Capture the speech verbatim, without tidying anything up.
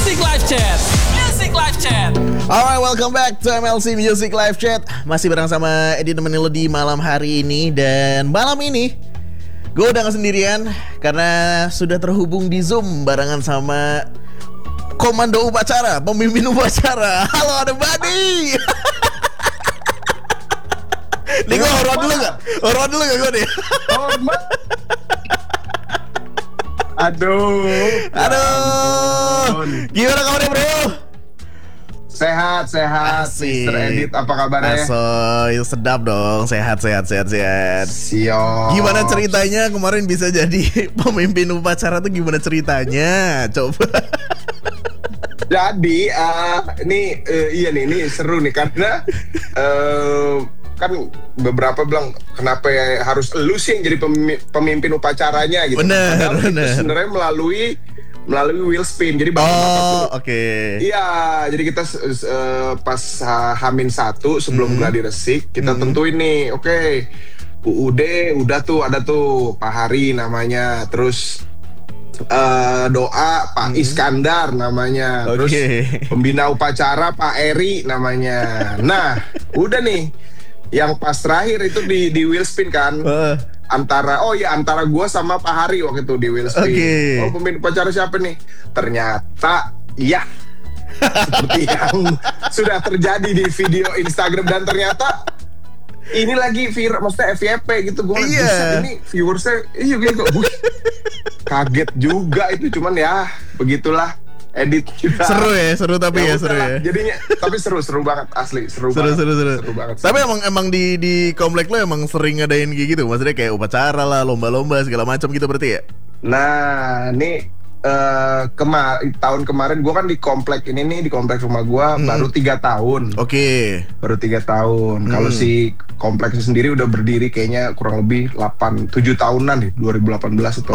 Music Live Chat. Music Live Chat. Alright, welcome back to M L C Music Live Chat. Masih bareng sama Edi nemenin lo di malam hari ini. Dan malam ini gue udah gak sendirian karena sudah terhubung di Zoom barengan sama komando upacara, pemimpin upacara. Halo, ada Badi. Nih gue hormat dulu gak? Hormat dulu gak gue nih? Hormat. Aduh. Aduh. Gimana kabarnya, bro? Sehat, sehat. Asik. Mister Edit, apa kabarnya? Asoy, sedap dong. Sehat, sehat, sehat, sehat. Siap. Gimana ceritanya kemarin bisa jadi pemimpin upacara tuh gimana ceritanya? Coba. Jadi, uh, ini uh, iya nih, ini seru nih karena uh, kan beberapa bilang kenapa ya harus elu sih yang jadi pemimpin, pemimpin upacaranya gitu. Bener, Padahal bener. itu sebenarnya melalui melalui wheel spin. Jadi Oh, bapak-bapak oke. Okay. iya, jadi kita uh, pas uh, Hamin satu sebelum Hmm. gladi resik kita Hmm. tentuin nih, oke, okay, U U D udah tuh ada tuh Pak Hari namanya, terus uh, doa Pak Hmm. Iskandar namanya, terus Oke. pembina upacara Pak Eri namanya. Nah, udah nih, yang pas terakhir itu di di wheel spin kan. Uh, Antara oh ya antara gua sama Pak Hari waktu itu di wheel spin. Oke. Oh, pemimpin upacara siapa nih? Ternyata ya seperti yang sudah terjadi di video Instagram, dan ternyata ini lagi viral, maksudnya F Y P gitu. Gue Iya. ini viewersnya iya gitu. Wih, kaget juga itu, cuman ya begitulah edit kita. seru ya, seru tapi ya, seru udahlah, ya. jadinya tapi seru seru banget, asli seru, Seru, banget. seru, seru. Seru banget. Tapi emang emang di di komplek lo emang sering ngadain kayak gitu, maksudnya kayak upacara lah, lomba-lomba segala macam gitu berarti ya? Nah, ini eh kemar tahun kemarin gue kan di komplek ini nih, di komplek rumah gue Hmm. baru tiga tahun. Oke. Baru tiga tahun. Hmm. Kalau si kompleksnya sendiri udah berdiri kayaknya kurang lebih delapan tujuh tahunan nih, dua ribu delapan belas atau